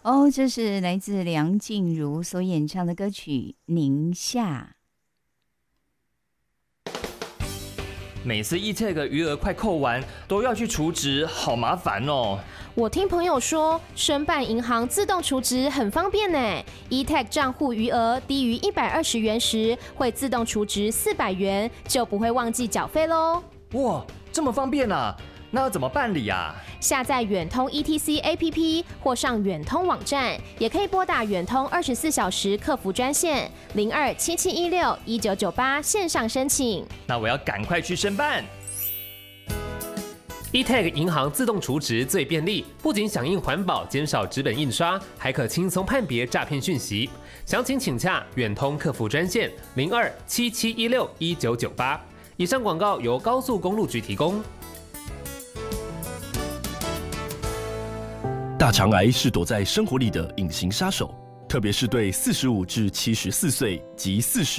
哦，这是来自梁静茹所演唱的歌曲《宁夏》。 每次 eTag 余额快扣完，都要去储值，好麻烦哦。 我听朋友说，申办银行自动储值很方便呢。eTag 账户余额低于120元时，会自动储值400元，就不会忘记缴费喽。 哇，这么方便啊！那要怎么办理啊？ 下载远通 ETC APP 或上远通网站，也可以拨打远通24小时客服专线0277161998线上申请。 那我要赶快去申办。 eTag 银行自动储值最便利，不仅响应环保，减少纸本印刷，还可轻松判别诈骗讯息。详情请洽远通客服专线0277161998。以上广告由高速公路局提供。 大肠癌是躲在生活里的隐形杀手，特别是对45至74岁及40